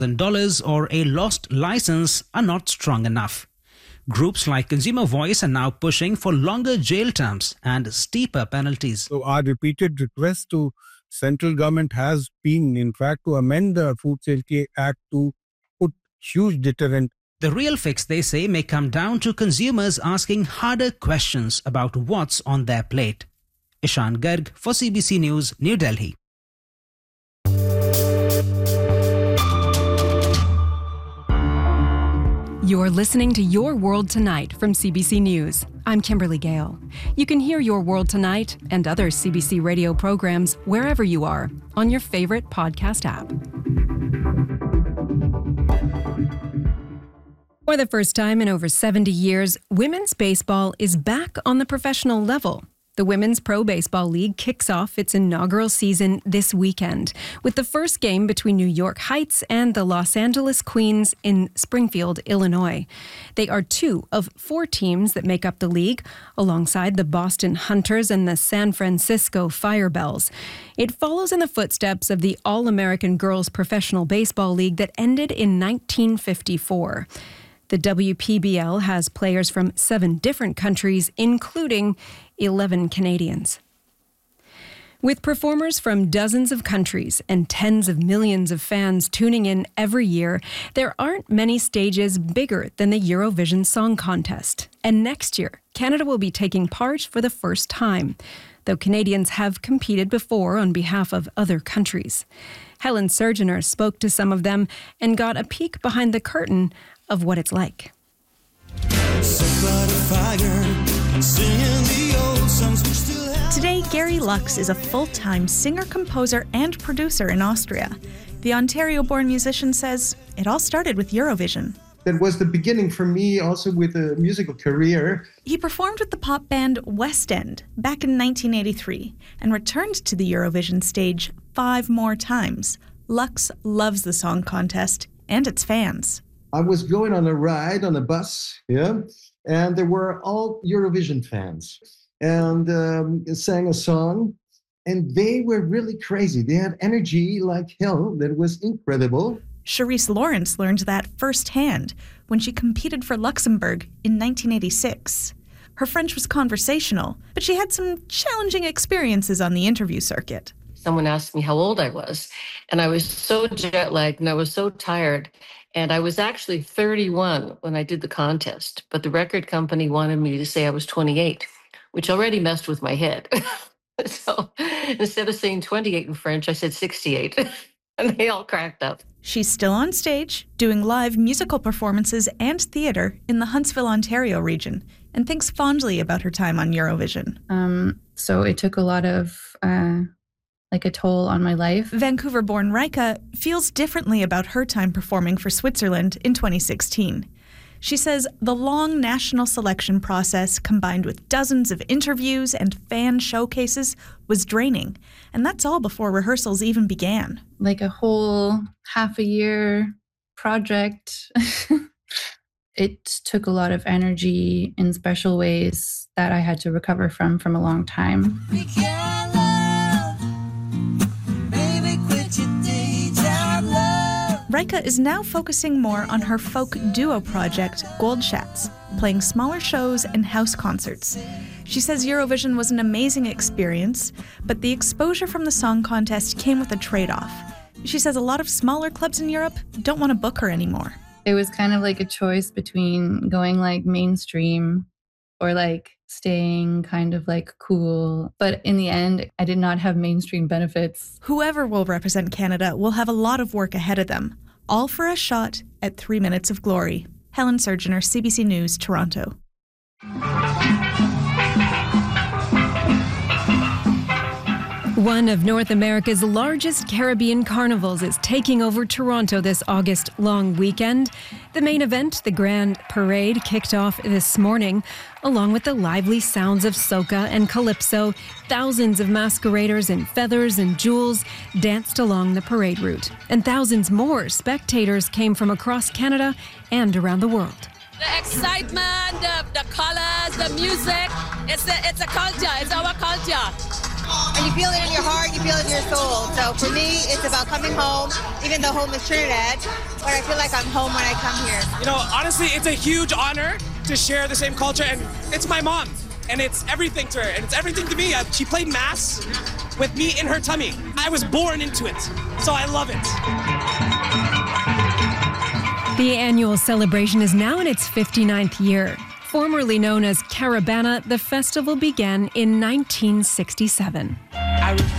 $1,000 or a lost license are not strong enough. Groups like Consumer Voice are now pushing for longer jail terms and steeper penalties. So our repeated request to central government has been, in fact, to amend the Food Safety Act to put huge deterrent. The real fix, they say, may come down to consumers asking harder questions about what's on their plate. Ishan Garg for CBC News, New Delhi. You're listening to Your World Tonight from CBC News. I'm Kimberly Gale. You can hear Your World Tonight and other CBC radio programs wherever you are on your favorite podcast app. For the first time in over 70 years, women's baseball is back on the professional level. The Women's Pro Baseball League kicks off its inaugural season this weekend with the first game between New York Heights and the Los Angeles Queens in Springfield, Illinois. They are two of four teams that make up the league, alongside the Boston Hunters and the San Francisco Firebells. It follows in the footsteps of the All-American Girls Professional Baseball League that ended in 1954. The WPBL has players from 7 different countries, including 11 Canadians. With performers from dozens of countries and tens of millions of fans tuning in every year, there aren't many stages bigger than the Eurovision Song Contest. And next year, Canada will be taking part for the first time, though Canadians have competed before on behalf of other countries. Helen Surgener spoke to some of them and got a peek behind the curtain of what it's like. Today, Gary Lux is a full-time singer, composer, and producer in Austria. The Ontario-born musician says it all started with Eurovision. That was the beginning for me also with a musical career. He performed with the pop band West End back in 1983 and returned to the Eurovision stage 5 more times. Lux loves the song contest and its fans. I was going on a ride on a bus, and there were all Eurovision fans, and sang a song, and they were really crazy. They had energy like hell that was incredible. Charisse Lawrence learned that firsthand when she competed for Luxembourg in 1986. Her French was conversational, but she had some challenging experiences on the interview circuit. Someone asked me how old I was, and I was so jet-lagged and I was so tired. And I was actually 31 when I did the contest, but the record company wanted me to say I was 28, which already messed with my head. So instead of saying 28 in French, I said 68, and they all cracked up. She's still on stage, doing live musical performances and theatre in the Huntsville, Ontario region, and thinks fondly about her time on Eurovision. So it took a lot of a toll on my life. Vancouver-born Rika feels differently about her time performing for Switzerland in 2016. She says the long national selection process combined with dozens of interviews and fan showcases was draining, and that's all before rehearsals even began. Like a whole half a year project. It took a lot of energy in special ways that I had to recover from a long time. Rika is now focusing more on her folk duo project, Goldschatz, playing smaller shows and house concerts. She says Eurovision was an amazing experience, but the exposure from the song contest came with a trade-off. She says a lot of smaller clubs in Europe don't want to book her anymore. It was kind of like a choice between going mainstream or staying kind of cool. But in the end, I did not have mainstream benefits. Whoever will represent Canada will have a lot of work ahead of them, all for a shot at 3 minutes of glory. Helen Surgener, CBC News, Toronto. One of North America's largest Caribbean carnivals is taking over Toronto this August long weekend. The main event, the Grand Parade, kicked off this morning. Along with the lively sounds of soca and calypso, thousands of masqueraders in feathers and jewels danced along the parade route. And thousands more spectators came from across Canada and around the world. The excitement, the colors, the music, it's a culture, it's our culture. and you feel it in your heart, you feel it in your soul. So for me, it's about coming home, even though home is Trinidad, but I feel like I'm home when I come here. You know, honestly, it's a huge honor to share the same culture, and it's my mom, and it's everything to her, and it's everything to me. She played Mass with me in her tummy. I was born into it, so I love it. The annual celebration is now in its 59th year. Formerly known as Carabana, the festival began in 1967. I